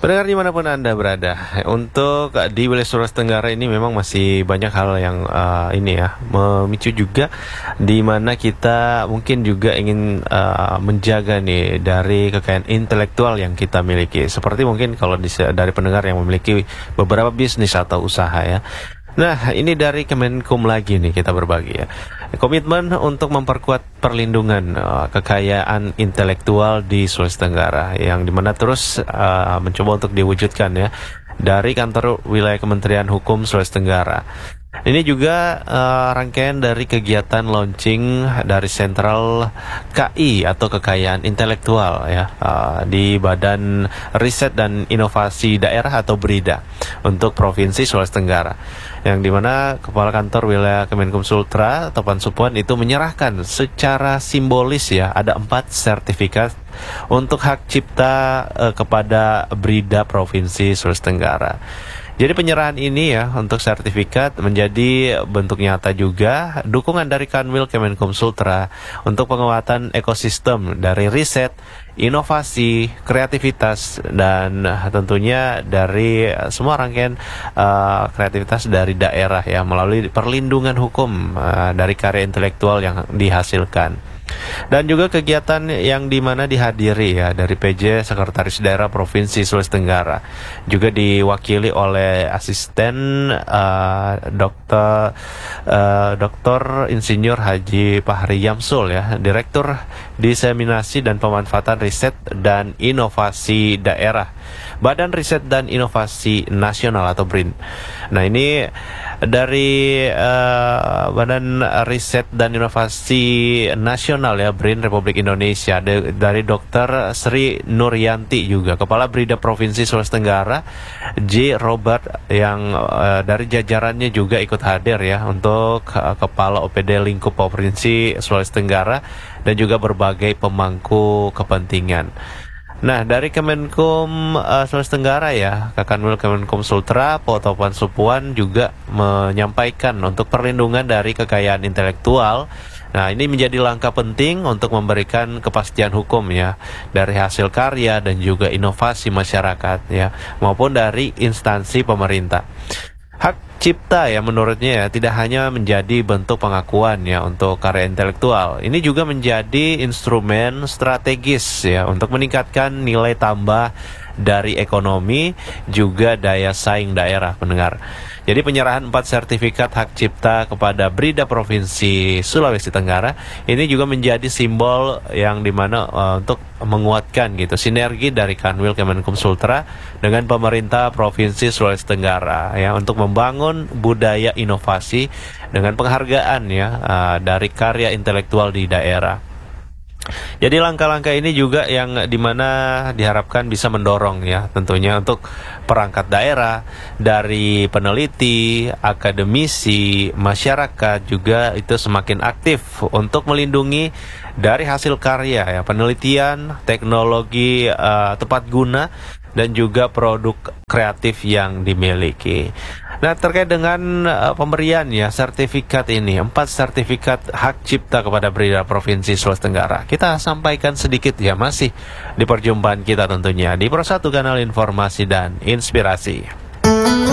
Pendengar dimanapun Anda berada, untuk di wilayah Sulawesi Tenggara ini memang masih banyak hal yang memicu juga, di mana kita mungkin juga ingin menjaga nih dari kekayaan intelektual yang kita miliki. Seperti mungkin kalau dari pendengar yang memiliki beberapa bisnis atau usaha ya. Nah, ini dari Kemenkum lagi nih kita berbagi ya. Komitmen untuk memperkuat perlindungan kekayaan intelektual di Sulawesi Tenggara, yang dimana terus mencoba untuk diwujudkan ya dari kantor wilayah Kementerian Hukum Sulawesi Tenggara. Ini juga rangkaian dari kegiatan launching dari Sentral KI atau Kekayaan Intelektual ya, di Badan Riset dan Inovasi Daerah atau BRIDA untuk Provinsi Sulawesi Tenggara, yang dimana Kepala Kantor Wilayah Kemenkum Sultra atau Pansupuan itu menyerahkan secara simbolis ya, ada 4 sertifikat untuk hak cipta kepada BRIDA Provinsi Sulawesi Tenggara. Jadi penyerahan ini ya untuk sertifikat menjadi bentuk nyata juga dukungan dari Kanwil Kemenkum Sultra untuk penguatan ekosistem dari riset, inovasi, kreativitas, dan tentunya dari semua rangkaian kreativitas dari daerah ya, melalui perlindungan hukum dari karya intelektual yang dihasilkan. Dan juga kegiatan yang dimana dihadiri ya dari PJ Sekretaris Daerah Provinsi Sulawesi Tenggara, juga diwakili oleh Asisten Dr. Insinyur Haji Fahri Yamsul ya, Direktur Diseminasi dan Pemanfaatan Riset dan Inovasi Daerah Badan Riset dan Inovasi Nasional atau BRIN. Nah, ini dari Badan Riset dan Inovasi Nasional ya, BRIN Republik Indonesia, dari Dr. Sri Nuryanti juga Kepala BRIDA Provinsi Sulawesi Tenggara, J. Robert, yang dari jajarannya juga ikut hadir ya, untuk Kepala OPD Lingkup Provinsi Sulawesi Tenggara, dan juga berbagai pemangku kepentingan. Nah, dari Kemenkum Sulawesi Tenggara ya, Kakanwil Kemenkum Sultra atau Pansupuan juga menyampaikan untuk perlindungan dari kekayaan intelektual. Nah, ini menjadi langkah penting untuk memberikan kepastian hukum ya dari hasil karya dan juga inovasi masyarakat ya, maupun dari instansi pemerintah. Hak cipta ya menurutnya ya tidak hanya menjadi bentuk pengakuan ya untuk karya intelektual, ini juga menjadi instrumen strategis ya untuk meningkatkan nilai tambah dari ekonomi juga daya saing daerah, pendengar. Jadi penyerahan 4 sertifikat hak cipta kepada BRIDA Provinsi Sulawesi Tenggara ini juga menjadi simbol yang dimana untuk menguatkan gitu sinergi dari Kanwil Kemenkum Sultra dengan pemerintah Provinsi Sulawesi Tenggara ya, untuk membangun budaya inovasi dengan penghargaan ya dari karya intelektual di daerah. Jadi langkah-langkah ini juga yang dimana diharapkan bisa mendorong ya tentunya untuk perangkat daerah, dari peneliti, akademisi, masyarakat juga itu semakin aktif untuk melindungi dari hasil karya ya, penelitian, teknologi tepat guna, dan juga produk kreatif yang dimiliki. Nah, terkait dengan pemberian ya sertifikat ini, 4 sertifikat hak cipta kepada BRIDA Provinsi Sulawesi Tenggara, kita sampaikan sedikit ya, masih di perjumpaan kita tentunya di Pro1 Kanal Informasi dan Inspirasi.